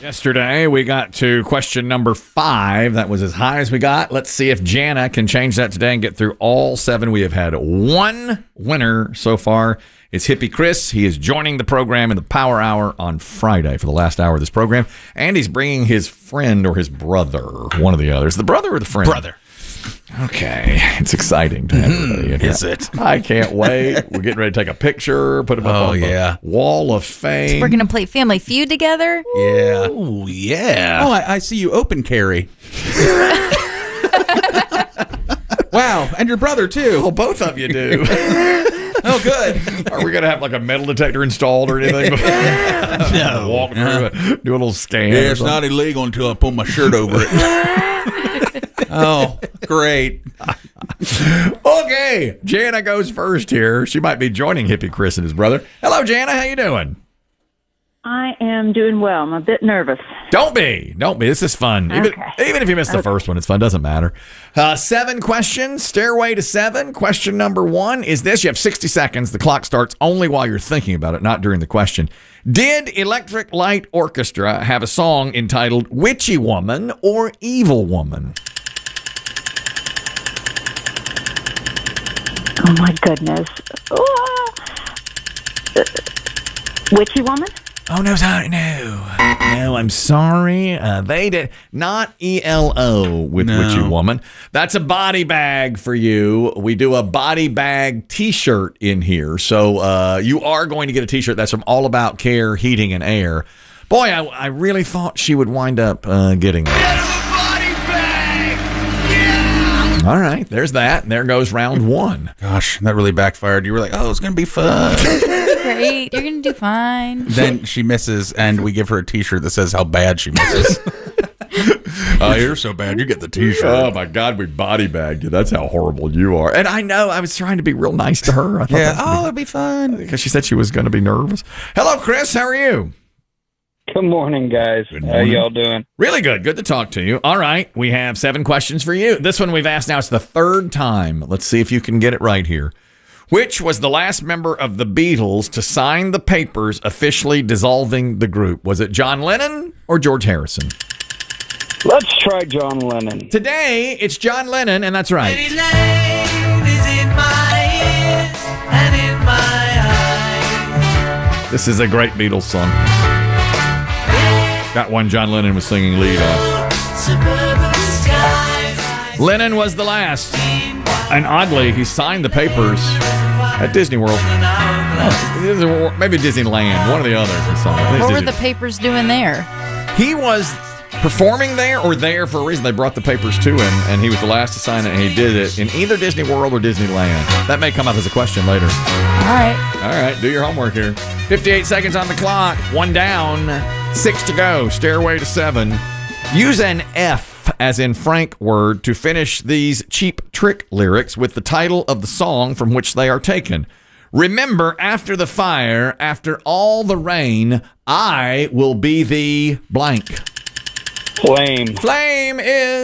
Yesterday, we got to question number 5. That was as high as we got. Let's see if Jana can change that today and get through all 7. We have had one winner so far. It's Hippie Chris. He is joining the program in the Power Hour on Friday for the last hour of this program. And he's bringing his friend or his brother, one of the others. The brother or the friend? Brother. Okay. It's exciting to have everybody in here. Is it? I can't wait. We're getting ready to take a picture, put him up on the Wall of Fame. We're going to play Family Feud together? Yeah. Oh, yeah. Oh, I see you open carry. Wow. And your brother, too. Well, both of you do. Oh, good. Are we going to have like a metal detector installed or anything? No. Walk through it, do a little scan. Yeah, it's not illegal until I pull my shirt over it. Oh, great. Okay, Jana goes first here. She might be joining Hippie Chris and his brother. Hello, Jana. How you doing? I am doing well. I'm a bit nervous. Don't be. This is fun. Even if you missed the first one, it's fun. Doesn't matter. 7 questions. Stairway to 7. Question number 1 is this. You have 60 seconds. The clock starts only while you're thinking about it, not during the question. Did Electric Light Orchestra have a song entitled Witchy Woman or Evil Woman? Oh, my goodness. Witchy Woman? Oh, no, sorry, no. No, I'm sorry. They did not ELO with Witchy Woman. That's a body bag for you. We do a body bag T-shirt in here. So you are going to get a T-shirt that's from All About Care, Heating and Air. Boy, I really thought she would wind up getting that. All right, there's that. And there goes round 1. Gosh, that really backfired. You were like, oh, it's going to be fun. Great. You're going to do fine. Then she misses, and we give her a T-shirt that says how bad she misses. Oh, you're so bad. You get the T-shirt. Oh, my God, we body bagged you. That's how horrible you are. And I know I was trying to be real nice to her. I thought it'll be fun. Because she said she was going to be nervous. Hello, Chris. How are you? Good morning, guys. Good morning. How y'all doing? Really good. Good to talk to you. All right. We have 7 questions for you. This one we've asked now. It's the 3rd time. Let's see if you can get it right here. Which was the last member of the Beatles to sign the papers officially dissolving the group? Was it John Lennon or George Harrison? Let's try John Lennon. Today, it's John Lennon, and that's right. This is a great Beatles song. Got one John Lennon was singing lead on. Lennon was the last. And oddly, he signed the papers at Disney World. Maybe Disneyland, one or the other. What were the papers doing there? He was performing there or there for a reason. They brought the papers to him, and he was the last to sign it, and he did it in either Disney World or Disneyland. That may come up as a question later. All right, do your homework here. 58 seconds on the clock. 1 down, 6 to go. Stairway to 7. Use an F, as in Frank word, to finish these Cheap Trick lyrics with the title of the song from which they are taken. Remember, after the fire, after all the rain, I will be the blank. Flame. Flame is